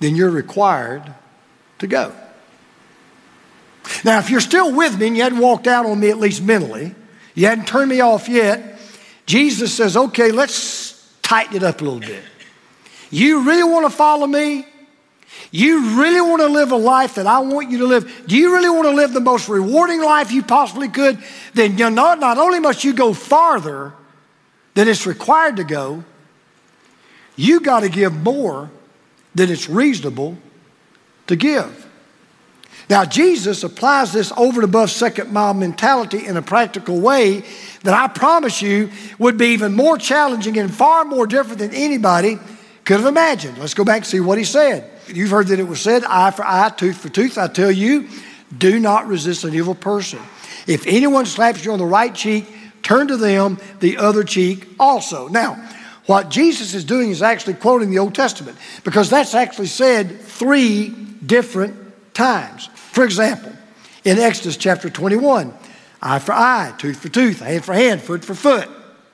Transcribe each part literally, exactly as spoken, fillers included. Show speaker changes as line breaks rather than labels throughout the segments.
then you're required to go. Now, if you're still with me and you hadn't walked out on me, at least mentally, you hadn't turned me off yet, Jesus says, okay, let's tighten it up a little bit. You really want to follow me? You really want to live a life that I want you to live? Do you really want to live the most rewarding life you possibly could? Then you not, not only must you go farther than it's required to go, you got to give more than it's reasonable to give. Now, Jesus applies this over and above second mile mentality in a practical way that I promise you would be even more challenging and far more different than anybody could have imagined. Let's go back and see what he said. You've heard that it was said, eye for eye, tooth for tooth. I tell you, do not resist an evil person. If anyone slaps you on the right cheek, turn to them the other cheek also. Now, what Jesus is doing is actually quoting the Old Testament, because that's actually said three different times. For example, in Exodus chapter twenty-one, eye for eye, tooth for tooth, hand for hand, foot for foot.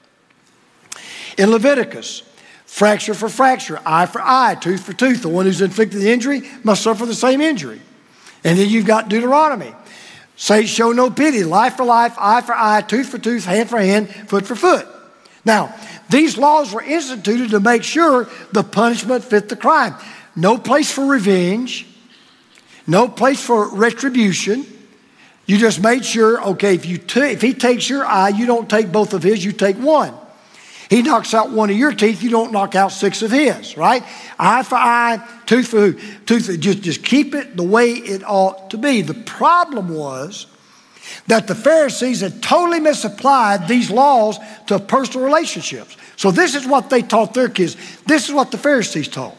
In Leviticus, fracture for fracture, eye for eye, tooth for tooth. The one who's inflicted the injury must suffer the same injury. And then you've got Deuteronomy. Say, show no pity, life for life, eye for eye, tooth for tooth, hand for hand, foot for foot. Now, these laws were instituted to make sure the punishment fit the crime. No place for revenge. No place for retribution. You just made sure, okay, if you t- if he takes your eye, you don't take both of his, you take one. He knocks out one of your teeth, you don't knock out six of his, right? Eye for eye, tooth for tooth. Just, just keep it the way it ought to be. The problem was that the Pharisees had totally misapplied these laws to personal relationships. So this is what they taught their kids. This is what the Pharisees taught.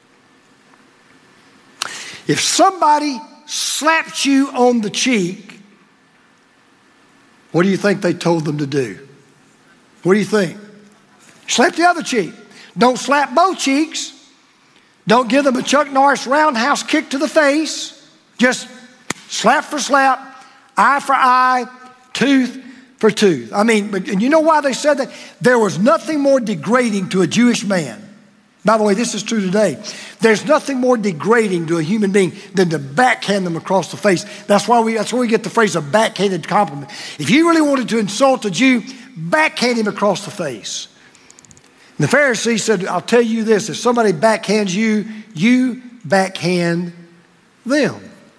If somebody slaps you on the cheek, what do you think they told them to do? What do you think? Slap the other cheek. Don't slap both cheeks. Don't give them a Chuck Norris roundhouse kick to the face. Just slap for slap, eye for eye, tooth for tooth. I mean, and you know why they said that? There was nothing more degrading to a Jewish man. By the way, this is true today. There's nothing more degrading to a human being than to backhand them across the face. That's why we, that's where we get the phrase a backhanded compliment. If you really wanted to insult a Jew, backhand him across the face. And the Pharisees said, I'll tell you this, if somebody backhands you, you backhand them.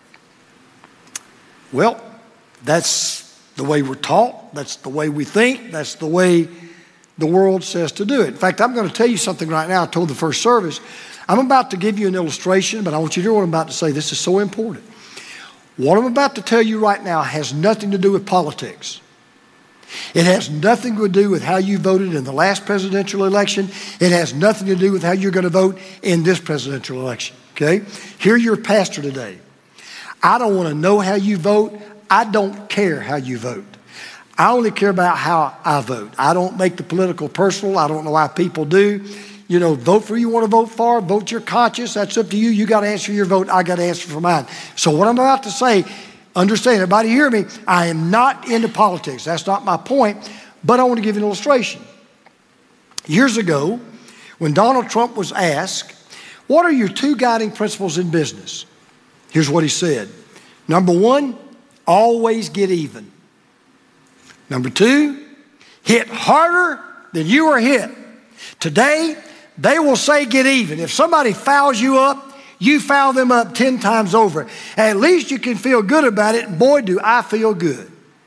Well, that's the way we're taught. That's the way we think. That's the way the world says to do it. In fact, I'm going to tell you something right now. I told the first service. I'm about to give you an illustration, but I want you to hear what I'm about to say. This is so important. What I'm about to tell you right now has nothing to do with politics. It has nothing to do with how you voted in the last presidential election. It has nothing to do with how you're going to vote in this presidential election, okay? Hear your pastor today. I don't want to know how you vote. I don't care how you vote. I only care about how I vote. I don't make the political personal. I don't know why people do. You know, vote for who you want to vote for. Vote your conscience. That's up to you. You got to answer your vote. I got to answer for mine. So what I'm about to say, understand, everybody hear me, I am not into politics. That's not my point, but I want to give you an illustration. Years ago, when Donald Trump was asked, what are your two guiding principles in business? Here's what he said. Number one, always get even. Number two, hit harder than you were hit. Today, they will say get even. If somebody fouls you up, you foul them up ten times over. At least you can feel good about it. Boy, do I feel good.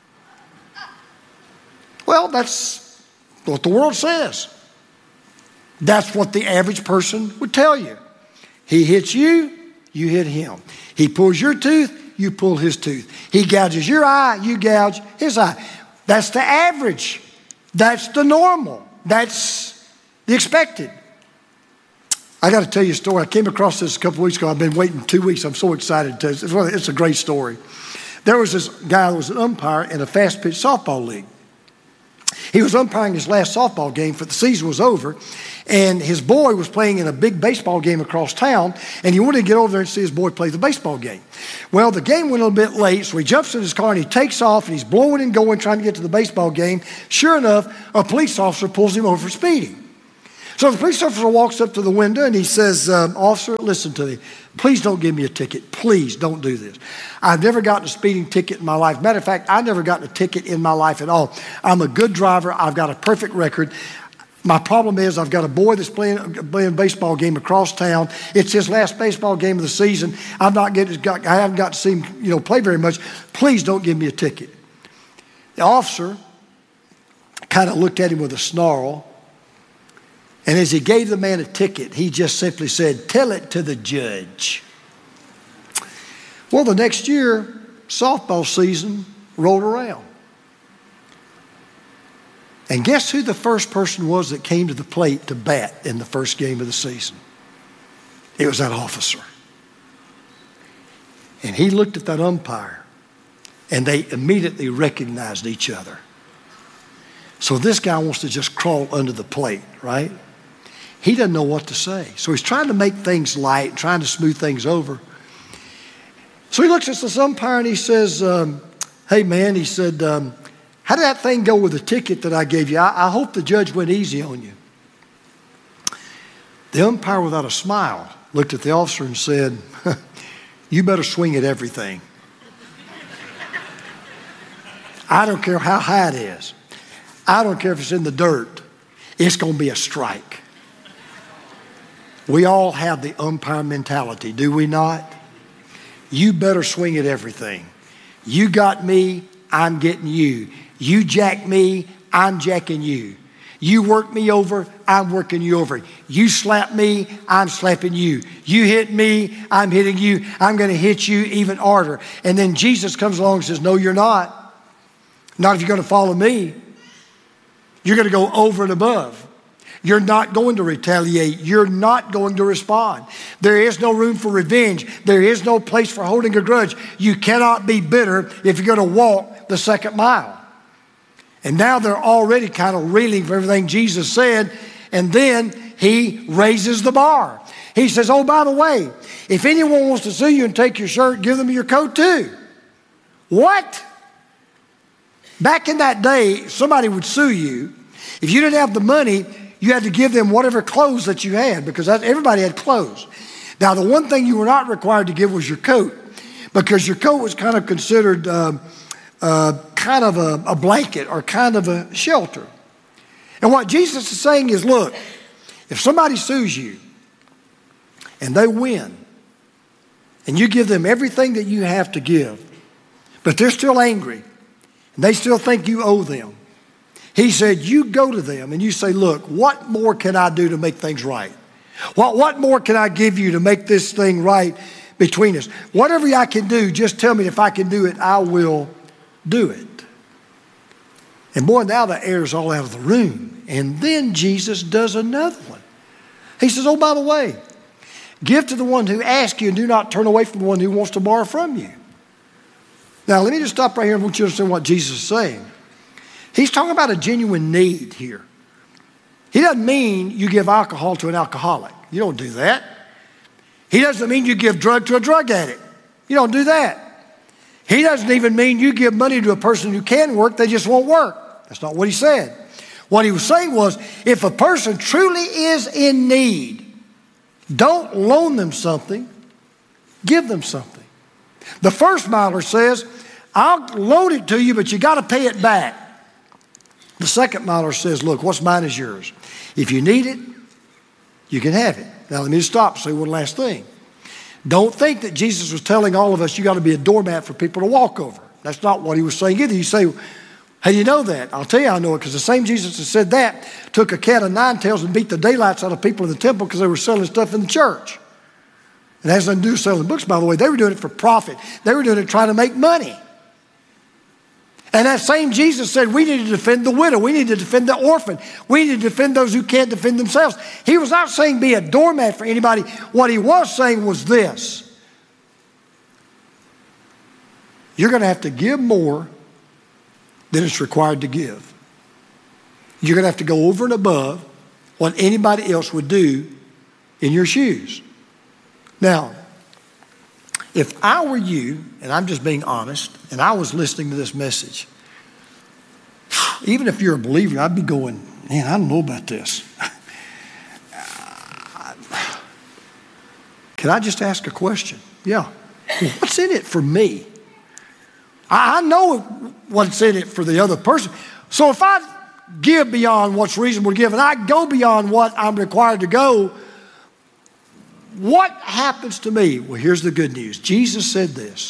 Well, that's what the world says. That's what the average person would tell you. He hits you, you hit him. He pulls your tooth, you pull his tooth. He gouges your eye, you gouge his eye. That's the average. That's the normal. That's the expected. I got to tell you a story. I came across this a couple weeks ago. I've been waiting two weeks. I'm so excited to tell you. It's a great story. There was this guy that was an umpire in a fast-pitch softball league. He was umpiring his last softball game for the season was over, and his boy was playing in a big baseball game across town, and he wanted to get over there and see his boy play the baseball game. Well, the game went a little bit late, so he jumps in his car and he takes off, and he's blowing and going, trying to get to the baseball game. Sure enough, a police officer pulls him over for speeding. So the police officer walks up to the window and he says, um, officer, listen to me. Please don't give me a ticket. Please don't do this. I've never gotten a speeding ticket in my life. Matter of fact, I've never gotten a ticket in my life at all. I'm a good driver. I've got a perfect record. My problem is I've got a boy that's playing, playing a baseball game across town. It's his last baseball game of the season. I'm not getting, I haven't got to see him, you know, play very much. Please don't give me a ticket. The officer kind of looked at him with a snarl. And as he gave the man a ticket, he just simply said, tell it to the judge. Well, the next year, softball season rolled around. And guess who the first person was that came to the plate to bat in the first game of the season? It was that officer. And he looked at that umpire, and they immediately recognized each other. So this guy wants to just crawl under the plate, right? He doesn't know what to say. So he's trying to make things light, trying to smooth things over. So he looks at this umpire and he says, um, hey, man, he said, um, how did that thing go with the ticket that I gave you? I, I hope the judge went easy on you. The umpire, without a smile, looked at the officer and said, you better swing at everything. I don't care how high it is. I don't care if it's in the dirt. It's going to be a strike. We all have the umpire mentality, do we not? You better swing at everything. You got me, I'm getting you. You jack me, I'm jacking you. You work me over, I'm working you over. You slap me, I'm slapping you. You hit me, I'm hitting you. I'm going to hit you even harder. And then Jesus comes along and says, no, you're not. Not if you're going to follow me. You're going to go over and above. You're not going to retaliate. You're not going to respond. There is no room for revenge. There is no place for holding a grudge. You cannot be bitter if you're going to walk the second mile. And now they're already kind of reeling for everything Jesus said. And then he raises the bar. He says, oh, by the way, if anyone wants to sue you and take your shirt, give them your coat too. What? Back in that day, somebody would sue you. If you didn't have the money, you had to give them whatever clothes that you had, because that, everybody had clothes. Now, the one thing you were not required to give was your coat, because your coat was kind of considered uh, uh, kind of a, a blanket or kind of a shelter. And what Jesus is saying is, look, if somebody sues you and they win, and you give them everything that you have to give, but they're still angry, and they still think you owe them, he said, you go to them and you say, look, what more can I do to make things right? What, what more can I give you to make this thing right between us? Whatever I can do, just tell me if I can do it, I will do it. And boy, now the air's all out of the room. And then Jesus does another one. He says, oh, by the way, give to the one who asks you and do not turn away from the one who wants to borrow from you. Now, let me just stop right here and want you to understand what Jesus is saying. He's talking about a genuine need here. He doesn't mean you give alcohol to an alcoholic. You don't do that. He doesn't mean you give drug to a drug addict. You don't do that. He doesn't even mean you give money to a person who can work, they just won't work. That's not what he said. What he was saying was, if a person truly is in need, don't loan them something, give them something. The first miler says, I'll loan it to you, but you got to pay it back. The second miler says, look, what's mine is yours. If you need it, you can have it. Now, let me stop and say one last thing. Don't think that Jesus was telling all of us you got to be a doormat for people to walk over. That's not what he was saying either. You say, how do you know that? I'll tell you I know it, because the same Jesus that said that took a cat of nine tails and beat the daylights out of people in the temple because they were selling stuff in the church. It has nothing to do with selling books, by the way. They were doing it for profit. They were doing it trying to make money. And that same Jesus said we need to defend the widow. We need to defend the orphan. We need to defend those who can't defend themselves. He was not saying be a doormat for anybody. What he was saying was this. You're going to have to give more than it's required to give. You're going to have to go over and above what anybody else would do in your shoes. Now, if I were you, and I'm just being honest, and I was listening to this message, even if you're a believer, I'd be going, man, I don't know about this. Can I just ask a question? Yeah. What's in it for me? I know what's in it for the other person. So if I give beyond what's reasonable to give and I go beyond what I'm required to go, what happens to me? Well, here's the good news. Jesus said this.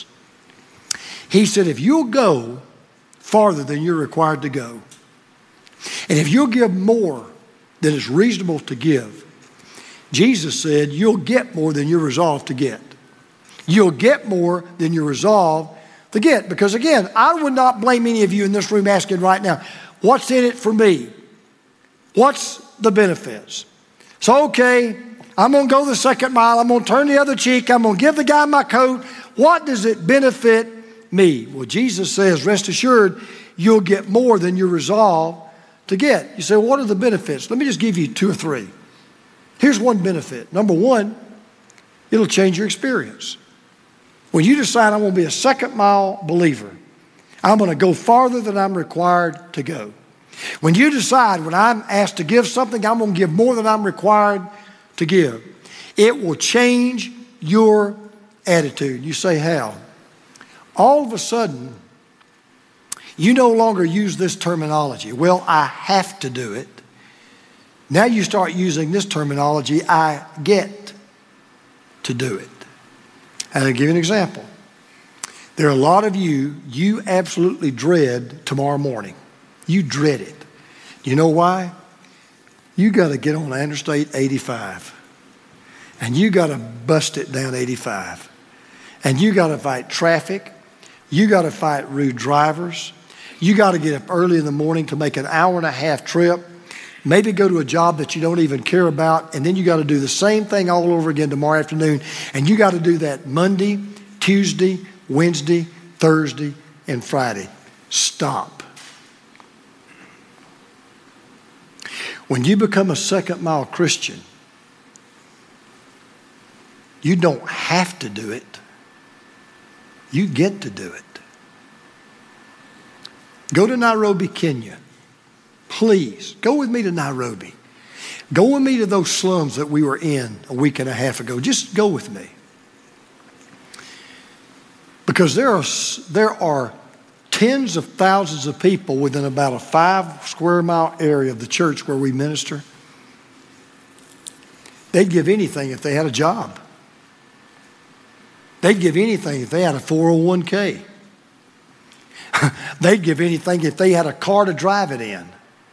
He said, if you'll go farther than you're required to go, and if you'll give more than is reasonable to give, Jesus said, you'll get more than you're resolved to get. You'll get more than you're resolved to get. Because again, I would not blame any of you in this room asking right now, what's in it for me? What's the benefits? So, okay, I'm going to go the second mile. I'm going to turn the other cheek. I'm going to give the guy my coat. What does it benefit me? Well, Jesus says, rest assured, you'll get more than you're resolved to get. You say, well, what are the benefits? Let me just give you two or three. Here's one benefit. Number one, it'll change your experience. When you decide I'm going to be a second mile believer, I'm going to go farther than I'm required to go. When you decide when I'm asked to give something, I'm going to give more than I'm required to give, it will change your attitude. You say, how? All of a sudden, you no longer use this terminology. Well, I have to do it. Now you start using this terminology, I get to do it. And I'll give you an example. There are a lot of you, you absolutely dread tomorrow morning. You dread it. You know why? You got to get on Interstate eighty-five. And you got to bust it down eighty-five. And you got to fight traffic. You got to fight rude drivers. You got to get up early in the morning to make an hour and a half trip. Maybe go to a job that you don't even care about, and then you got to do the same thing all over again tomorrow afternoon, and you got to do that Monday, Tuesday, Wednesday, Thursday, and Friday. Stop. When you become a second mile Christian, you don't have to do it. You get to do it. Go to Nairobi, Kenya. Please, go with me to Nairobi. Go with me to those slums that we were in a week and a half ago. Just go with me. Because there are, there are tens of thousands of people within about a five square mile area of the church where we minister. They'd give anything if they had a job. They'd give anything if they had a four oh one k. They'd give anything if they had a car to drive it in.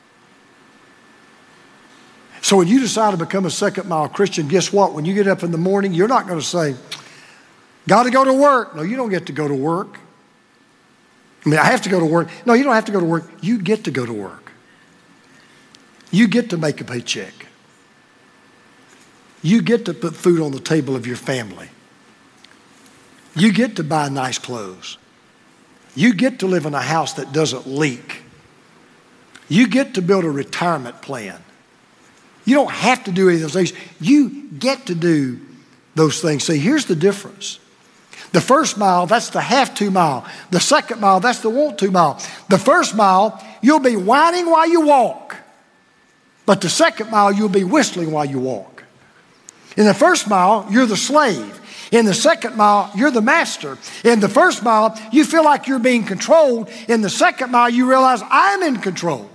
So when you decide to become a second mile Christian, guess what? When you get up in the morning, you're not going to say, got to go to work. No, you don't get to go to work. I mean, I have to go to work. No, you don't have to go to work. You get to go to work. You get to make a paycheck. You get to put food on the table of your family. You get to buy nice clothes. You get to live in a house that doesn't leak. You get to build a retirement plan. You don't have to do any of those things. You get to do those things. See, here's the difference. The first mile, that's the have to mile. The second mile, that's the want to mile. The first mile, you'll be whining while you walk. But the second mile, you'll be whistling while you walk. In the first mile, you're the slave. In the second mile, you're the master. In the first mile, you feel like you're being controlled. In the second mile, you realize I'm in control.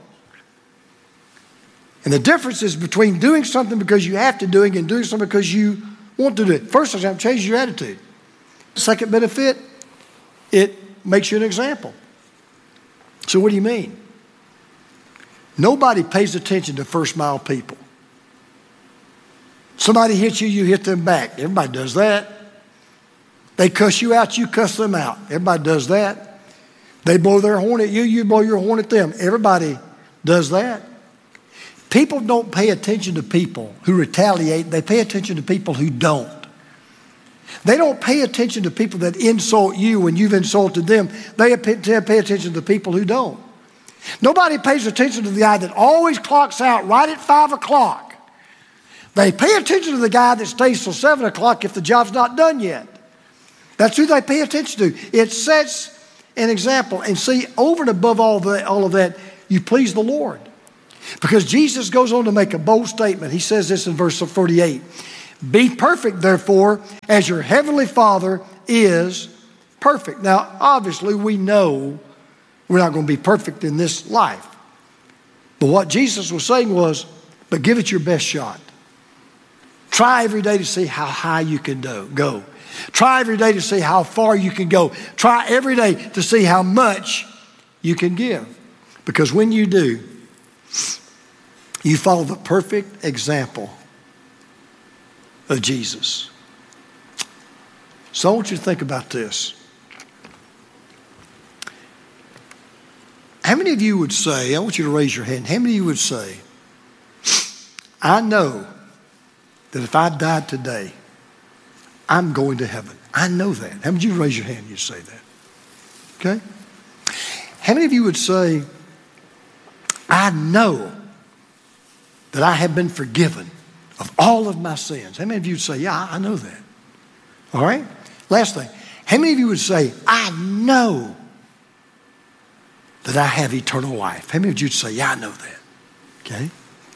And the difference is between doing something because you have to do it and doing something because you want to do it. First example, change your attitude. Second benefit, it makes you an example. So what do you mean? Nobody pays attention to first mile people. Somebody hits you, you hit them back. Everybody does that. They cuss you out, you cuss them out. Everybody does that. They blow their horn at you, you blow your horn at them. Everybody does that. People don't pay attention to people who retaliate. They pay attention to people who don't. They don't pay attention to people that insult you when you've insulted them. They pay attention to people who don't. Nobody pays attention to the guy that always clocks out right at five o'clock. They pay attention to the guy that stays till seven o'clock if the job's not done yet. That's who they pay attention to. It sets an example. And see, over and above all, the, all of that, you please the Lord. Because Jesus goes on to make a bold statement. He says this in verse forty-eight. Be perfect, therefore, as your heavenly Father is perfect. Now, obviously, we know we're not going to be perfect in this life. But what Jesus was saying was, but give it your best shot. Try every day to see how high you can do, go. Try every day to see how far you can go. Try every day to see how much you can give. Because when you do, you follow the perfect example of Jesus. So I want you to think about this. How many of you would say, I want you to raise your hand, how many of you would say, I know that if I died today, I'm going to heaven. I know that. How many of you raise your hand and you say that? Okay? How many of you would say, I know that I have been forgiven of all of my sins? How many of you would say, yeah, I know that? All right? Last thing. How many of you would say, I know that I have eternal life? How many of you would say, yeah, I know that? Okay?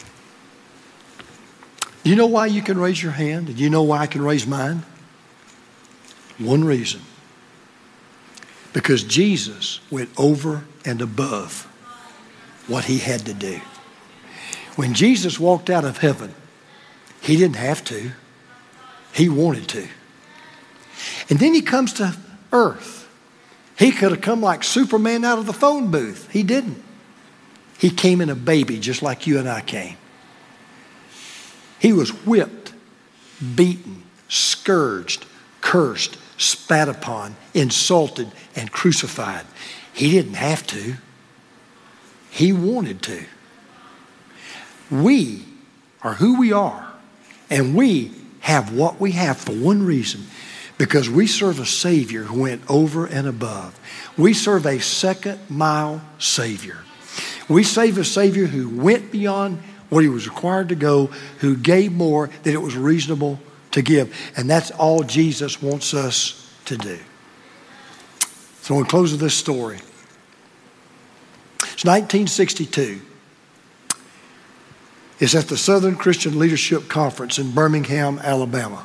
Do you know why you can raise your hand? And do you know why I can raise mine? One reason. Because Jesus went over and above what he had to do. When Jesus walked out of heaven, he didn't have to. He wanted to. And then he comes to earth. He could have come like Superman out of the phone booth. He didn't. He came in a baby just like you and I came. He was whipped, beaten, scourged, cursed, spat upon, insulted, and crucified. He didn't have to. He wanted to. We are who we are, and we have what we have for one reason, because we serve a Savior who went over and above. We serve a second mile Savior. We serve a Savior who went beyond what he was required to go, who gave more than it was reasonable to give. And that's all Jesus wants us to do. So we'll close with this story. It's nineteen sixty-two. It's at the Southern Christian Leadership Conference in Birmingham, Alabama.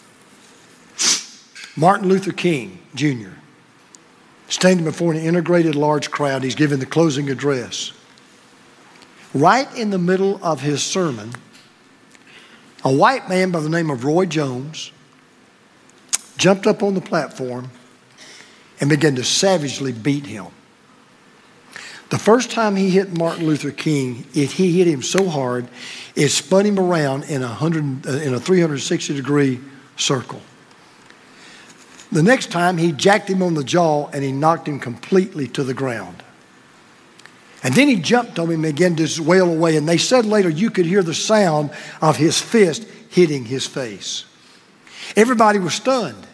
Martin Luther King, Junior, standing before an integrated large crowd. He's giving the closing address. Right in the middle of his sermon, a white man by the name of Roy Jones jumped up on the platform and began to savagely beat him. The first time he hit Martin Luther King, it, he hit him so hard, it spun him around in a, hundred, in a three hundred sixty degree circle. The next time, he jacked him on the jaw and he knocked him completely to the ground. And then he jumped on him and began to wail away. And they said later you could hear the sound of his fist hitting his face. Everybody was stunned.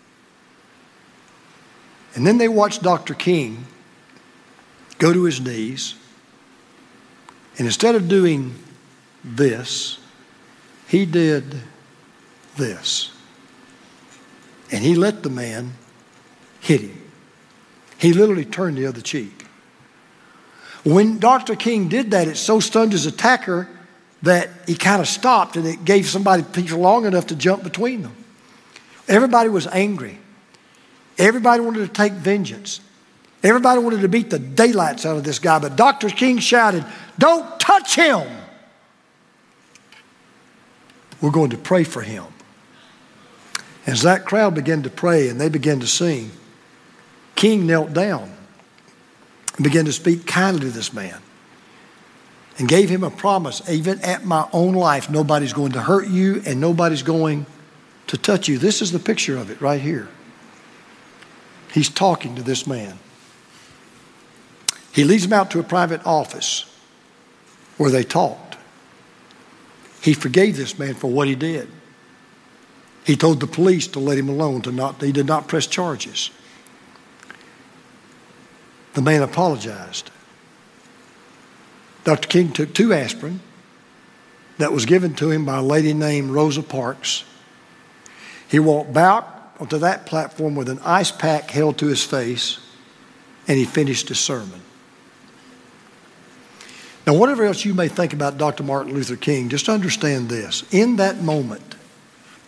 And then they watched Doctor King go to his knees. And instead of doing this, he did this. And he let the man hit him. He literally turned the other cheek. When Doctor King did that, it so stunned his attacker that he kind of stopped, and it gave somebody people long enough to jump between them. Everybody was angry. Everybody wanted to take vengeance. Everybody wanted to beat the daylights out of this guy. But Doctor King shouted, "Don't touch him. We're going to pray for him." As that crowd began to pray and they began to sing, King knelt down and began to speak kindly to this man and gave him a promise, even at my own life, nobody's going to hurt you and nobody's going to touch you. This is the picture of it right here. He's talking to this man. He leads him out to a private office where they talked. He forgave this man for what he did. He told the police to let him alone, to not, he did not press charges. The man apologized. Doctor King took two aspirin that was given to him by a lady named Rosa Parks. He walked back onto that platform with an ice pack held to his face, and he finished his sermon. Now, whatever else you may think about Doctor Martin Luther King, just understand this. In that moment,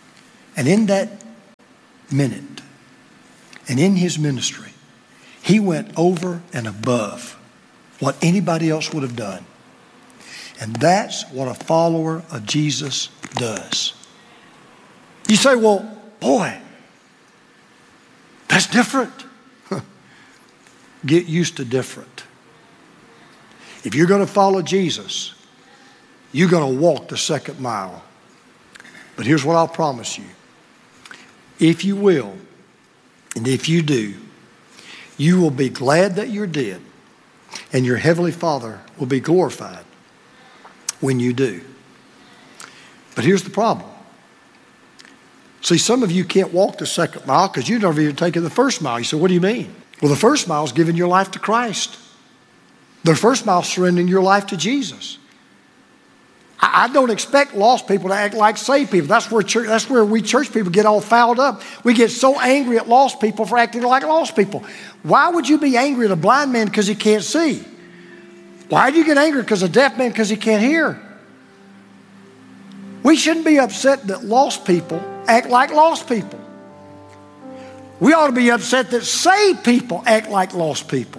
And in that minute, and in his ministry, he went over and above what anybody else would have done. And that's what a follower of Jesus does. You say, well, boy, that's different. Get used to different. If you're going to follow Jesus, you're going to walk the second mile. But here's what I'll promise you. If you will, and if you do, you will be glad that you're dead, and your Heavenly Father will be glorified when you do. But here's the problem. See, some of you can't walk the second mile because you've never even taken the first mile. You say, what do you mean? Well, the first mile is giving your life to Christ. The first mile is surrendering your life to Jesus. I, I don't expect lost people to act like saved people. That's where church, that's where we church people get all fouled up. We get so angry at lost people for acting like lost people. Why would you be angry at a blind man because he can't see? Why do you get angry because a deaf man because he can't hear? We shouldn't be upset that lost people act like lost people. We ought to be upset that saved people act like lost people.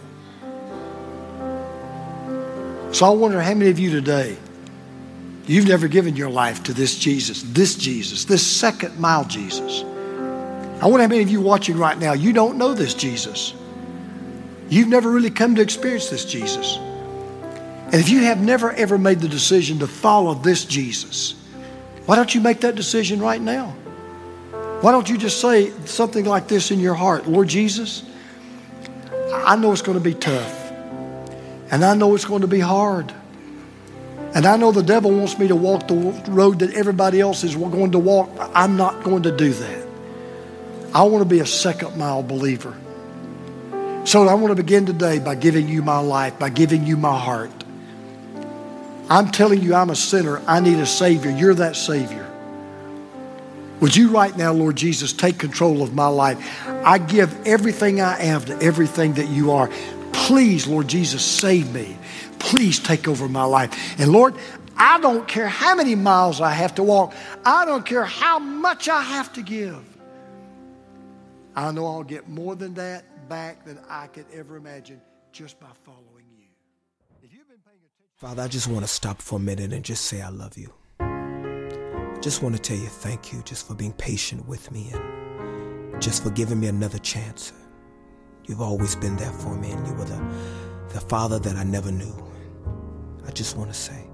So I wonder how many of you today, you've never given your life to this Jesus, this Jesus, this second mile Jesus. I wonder how many of you watching right now, you don't know this Jesus. You've never really come to experience this Jesus. And if you have never ever made the decision to follow this Jesus, why don't you make that decision right now? Why don't you just say something like this in your heart? Lord Jesus, I know it's going to be tough. And I know it's going to be hard. And I know the devil wants me to walk the road that everybody else is going to walk. I'm not going to do that. I want to be a second mile believer. So I want to begin today by giving you my life, by giving you my heart. I'm telling you I'm a sinner. I need a Savior. You're that Savior. Would you right now, Lord Jesus, take control of my life? I give everything I am to everything that you are. Please, Lord Jesus, save me. Please take over my life. And Lord, I don't care how many miles I have to walk. I don't care how much I have to give. I know I'll get more than that back than I could ever imagine just by following you. If you've been paying attention,
Father, I just want to stop for a minute and just say I love you. Just want to tell you thank you just for being patient with me and just for giving me another chance. You've always been there for me, and you were the, the Father that I never knew. I just want to say